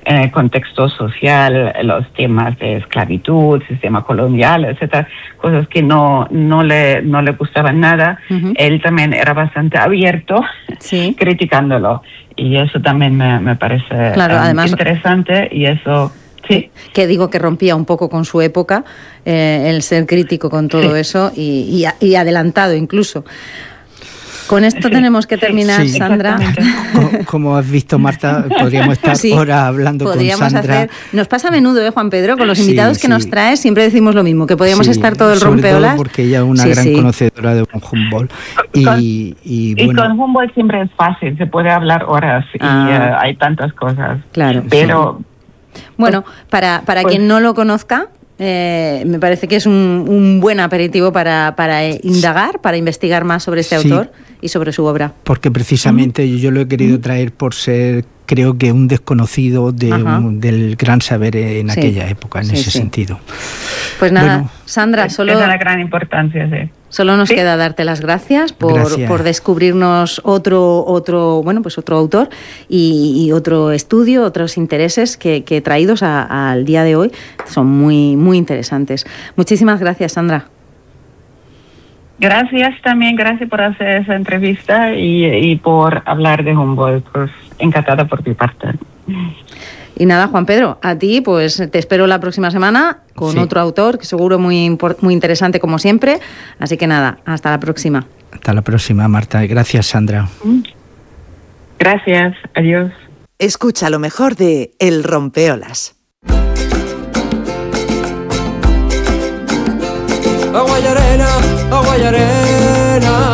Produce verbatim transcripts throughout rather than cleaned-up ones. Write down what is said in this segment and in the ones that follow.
en el contexto social, los temas de esclavitud, sistema colonial, etcétera, cosas que no, no, le, no le gustaban nada. Uh-huh. Él también era bastante abierto, sí, criticándolo. Y eso también me, me parece claro, um, además, interesante, y eso... Sí. Que digo que rompía un poco con su época, eh, el ser crítico con todo sí. eso y, y, y adelantado incluso. Con esto sí, tenemos que terminar, sí, Sandra. Como, como has visto, Marta, podríamos estar sí, horas hablando podríamos con Sandra. Hacer, nos pasa a menudo, ¿eh, Juan Pedro? Con los invitados sí, que sí. nos traes siempre decimos lo mismo, que podríamos sí, estar todo el sobre rompeolas. Todo porque ella es una sí, gran sí. conocedora de Humboldt. Y, con, y, y bueno, con Humboldt siempre es fácil, se puede hablar horas ah, y uh, hay tantas cosas. Claro. Pero... Sí. Bueno, para, para pues, quien no lo conozca, eh, me parece que es un, un buen aperitivo para, para indagar, para investigar más sobre este sí. autor y sobre su obra. Porque precisamente uh-huh. yo lo he querido traer por ser, creo que un desconocido de un, del gran saber en sí. aquella época, en sí, ese sí. sentido. Pues nada, bueno, Sandra, solo... Es de una gran importancia, sí. Solo nos ¿Sí? queda darte las gracias por, gracias. por descubrirnos otro, otro, bueno, pues otro autor y, y otro estudio, otros intereses que, que traídos a, al día de hoy son muy, muy interesantes. Muchísimas gracias, Sandra. Gracias también, gracias por hacer esa entrevista y, y por hablar de Humboldt. Pues encantada por mi parte. Y nada, Juan Pedro, a ti pues te espero la próxima semana con sí. otro autor que seguro muy, muy interesante como siempre. Así que nada, hasta la próxima. Hasta la próxima, Marta. Gracias, Sandra. Gracias, adiós. Escucha lo mejor de El Rompeolas. Agua y arena, agua y arena.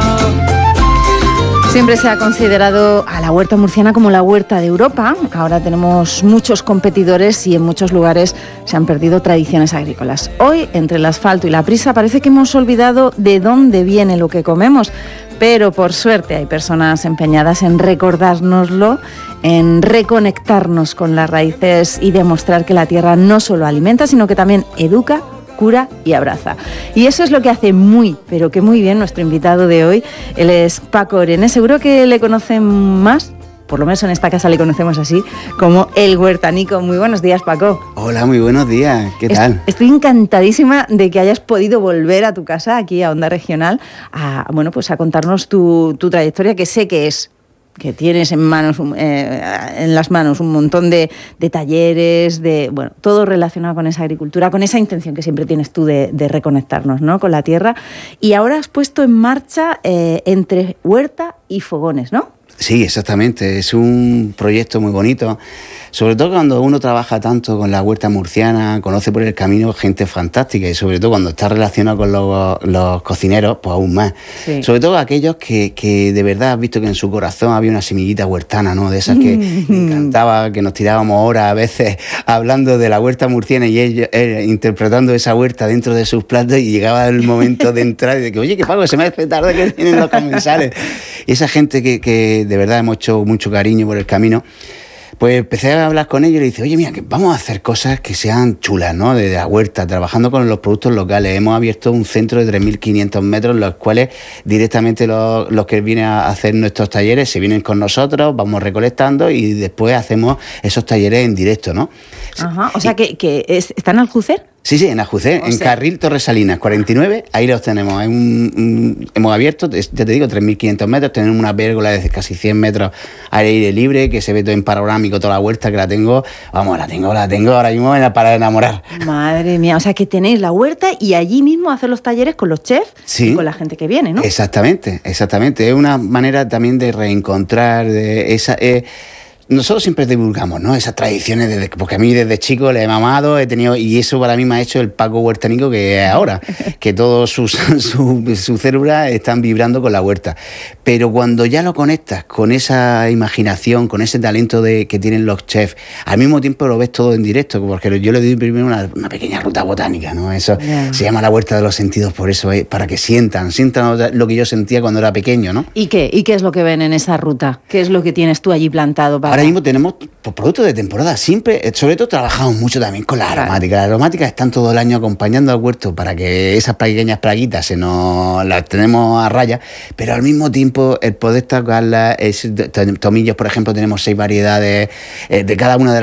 Siempre se ha considerado a la huerta murciana como la huerta de Europa. Ahora tenemos muchos competidores y en muchos lugares se han perdido tradiciones agrícolas. Hoy, entre el asfalto y la prisa, parece que hemos olvidado de dónde viene lo que comemos. Pero por suerte hay personas empeñadas en recordárnoslo, en reconectarnos con las raíces y demostrar que la tierra no solo alimenta, sino que también educa, cura y abraza. Y eso es lo que hace muy, pero que muy bien nuestro invitado de hoy. Él es Paco Orenés. Seguro que le conocen más, por lo menos en esta casa le conocemos así, como El Huertanico. Muy buenos días, Paco. Hola, muy buenos días. ¿Qué Est- tal? Estoy encantadísima de que hayas podido volver a tu casa, aquí a Onda Regional, a, bueno, pues a contarnos tu, tu trayectoria, que sé que es que tienes en manos eh, en las manos un montón de, de talleres, de bueno, todo relacionado con esa agricultura, con esa intención que siempre tienes tú de, de reconectarnos, ¿no?, con la tierra. Y ahora has puesto en marcha eh, Entre Huerta y Fogones, ¿no? Sí, exactamente. Es un proyecto muy bonito. Sobre todo cuando uno trabaja tanto con la huerta murciana, conoce por el camino gente fantástica y sobre todo cuando está relacionado con los, los cocineros, pues aún más. Sí. Sobre todo aquellos que, que de verdad has visto que en su corazón había una semillita huertana, ¿no? De esas que me encantaba, que nos tirábamos horas a veces hablando de la huerta murciana y ellos eh, interpretando esa huerta dentro de sus platos y llegaba el momento de entrar y de que, oye, que Paco, se me hace tarde que vienen los comensales. Y esa gente que, que de verdad hemos hecho mucho cariño por el camino, pues empecé a hablar con ellos y le dije, oye, mira, que vamos a hacer cosas que sean chulas, ¿no? De la huerta, trabajando con los productos locales. Hemos abierto un centro de tres mil quinientos metros, los cuales directamente los, los que vienen a hacer nuestros talleres se vienen con nosotros, vamos recolectando y después hacemos esos talleres en directo, ¿no? Ajá, o sea, y, que, que es, ¿están en Aljucer? Sí, sí, en Aljucer, o en sea... Carril Torresalinas, cuarenta y nueve, ahí los tenemos. Es un, un, hemos abierto, ya te digo, tres mil quinientos metros, tenemos una pérgola de casi cien metros al aire libre, que se ve todo en panorámico, toda la huerta, que la tengo, vamos, la tengo, la tengo ahora mismo para enamorar. Madre mía, o sea, que tenéis la huerta y allí mismo hacer los talleres con los chefs sí, y con la gente que viene, ¿no? Exactamente, exactamente. Es una manera también de reencontrar de esa... Eh, Nosotros siempre divulgamos, ¿no?, esas tradiciones, desde, porque a mí desde chico le he mamado, he tenido, y eso para mí me ha hecho el Paco Huertanico que es ahora, que todas sus su, su células están vibrando con la huerta. Pero cuando ya lo conectas con esa imaginación, con ese talento de, que tienen los chefs, al mismo tiempo lo ves todo en directo, porque yo le doy primero una, una pequeña ruta botánica, ¿no? Eso yeah. se llama la huerta de los sentidos, por eso, eh, para que sientan, sientan lo que yo sentía cuando era pequeño, ¿no? ¿Y qué? ¿Y qué es lo que ven en esa ruta? ¿Qué es lo que tienes tú allí plantado para...? Ahora mismo tenemos pues, productos de temporada. Siempre, sobre todo, trabajamos mucho también con las aromáticas. Las aromáticas están todo el año acompañando al huerto para que esas pequeñas plaguitas se nos las tenemos a raya, pero al mismo tiempo el poder tocarlas, tomillos, por ejemplo, tenemos seis variedades, eh, de cada una de las